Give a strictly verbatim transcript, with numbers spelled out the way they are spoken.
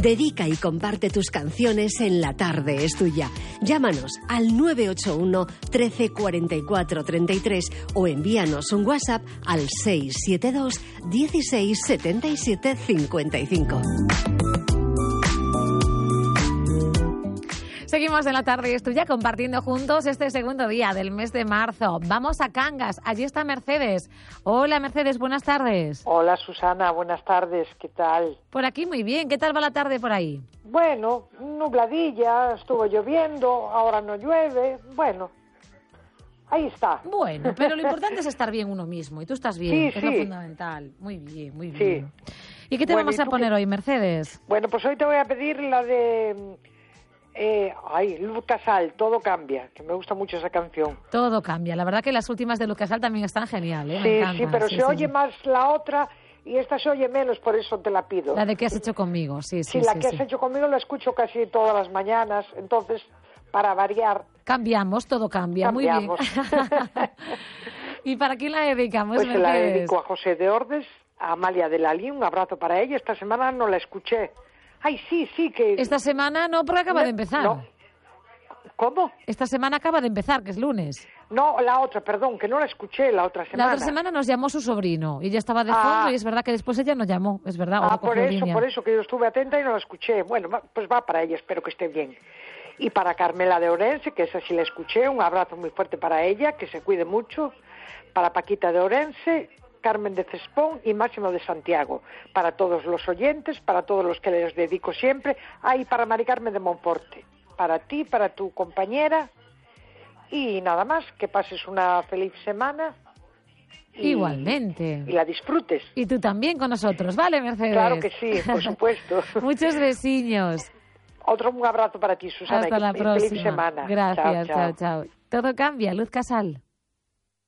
Dedica y comparte tus canciones en La Tarde es Tuya. Llámanos al nueve ocho uno, trece, cuarenta y cuatro, treinta y tres o envíanos un WhatsApp al seis siete dos, dieciséis, setenta y siete, cincuenta y cinco. Seguimos en La Tarde es Tuya compartiendo juntos este segundo día del mes de marzo. Vamos a Cangas, allí está Mercedes. Hola Mercedes, buenas tardes. Hola Susana, buenas tardes, ¿qué tal? Por aquí muy bien, ¿qué tal va la tarde por ahí? Bueno, nubladilla, estuvo lloviendo, ahora no llueve, bueno, ahí está. Bueno, pero lo importante es estar bien uno mismo y tú estás bien, sí, que sí. es lo fundamental. Muy bien, muy Sí. bien. ¿Y qué te Bueno, vamos ¿y a tú poner qué? hoy, Mercedes? Bueno, pues hoy te voy a pedir la de... Eh, ay, Luz Casal, Todo Cambia, que me gusta mucho esa canción. Todo cambia. La verdad que las últimas de Lucas Al también están geniales. ¿eh? Sí, Me encantan. sí, pero sí, se sí, oye sí. más la otra y esta se oye menos, por eso te la pido. La de qué has hecho conmigo, sí, sí, Sí, la sí, que sí. has hecho conmigo la escucho casi todas las mañanas, entonces, para variar, Cambiamos, todo cambia. cambiamos. Muy bien. ¿Y para quién la dedicamos, Pues se la Mercedes? dedico a José de Ordes, a Amalia de Lalí, un abrazo para ella. Esta semana no la escuché. Ay, sí, sí, que... Esta semana no, porque acaba No, de empezar. no. ¿Cómo? Esta semana acaba de empezar, que es lunes. No, la otra, perdón, que no la escuché la otra semana. La otra semana nos llamó su sobrino y ya estaba de Ah. fondo y es verdad que después ella nos llamó, es verdad. o Ah, no por cogió eso, línea. por eso, que yo estuve atenta y no la escuché. Bueno, va- pues va para ella, espero que esté bien. Y para Carmela de Orense, que esa sí la escuché, un abrazo muy fuerte para ella, que se cuide mucho. Para Paquita de Orense, Carmen de Cespón y Máximo de Santiago. Para todos los oyentes, para todos los que les dedico siempre. Ah, y para Mari Carmen de Monforte. Para ti, para tu compañera. Y nada más, que pases una feliz semana. Y, Igualmente. Y la disfrutes. Y tú también con nosotros, ¿vale, Mercedes? Claro que sí, por supuesto. Muchos besiños. Otro un abrazo para ti, Susana. Hasta y la que- próxima. Feliz semana. Gracias, Chao, chao. chao, chao. Todo cambia, Luz Casal.